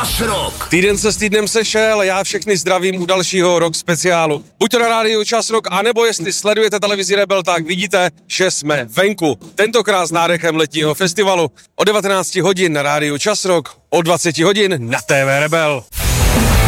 Čas Rock. Týden se s týdnem sešel, já všechny zdravím u dalšího rock speciálu. Buď to na rádiu Čas Rock, anebo jestli sledujete televizi Rebel, tak vidíte, že jsme venku. Tentokrát s nádechem letního festivalu. O 19 hodin na rádiu Čas Rock, o 20 hodin na TV Rebel.